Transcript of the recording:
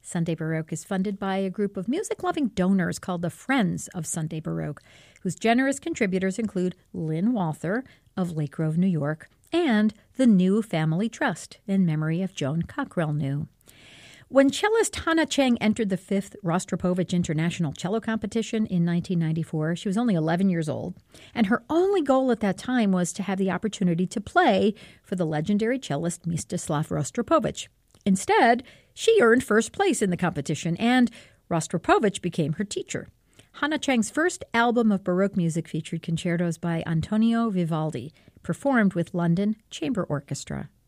Sunday Baroque is funded by a group of music-loving donors called the Friends of Sunday Baroque, whose generous contributors include Lynn Walther of Lake Grove, New York, and the New Family Trust in memory of Joan Cockrell New. When cellist Hannah Chang entered the 5th Rostropovich International Cello Competition in 1994, she was only 11 years old, and her only goal at that time was to have the opportunity to play for the legendary cellist Mstislav Rostropovich. Instead, she earned first place in the competition, and Rostropovich became her teacher. Hannah Chang's first album of Baroque music featured concertos by Antonio Vivaldi, performed with London Chamber Orchestra.